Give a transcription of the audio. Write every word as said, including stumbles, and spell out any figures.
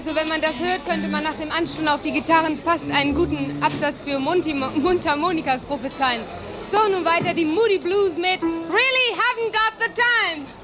Also wenn man das hört, könnte man nach dem Ansturm auf die Gitarren fast einen guten Absatz für Munti- Mundharmonikas prophezeien. So, nun weiter die Moody Blues mit Really Haven't Got the Time.